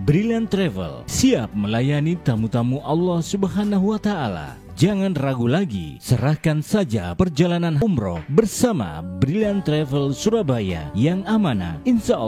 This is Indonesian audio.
Brilliant Travel siap melayani tamu-tamu Allah Subhanahu wa Ta'ala. Jangan ragu lagi, serahkan saja perjalanan umroh bersama Brilliant Travel Surabaya yang amanah, insya Allah.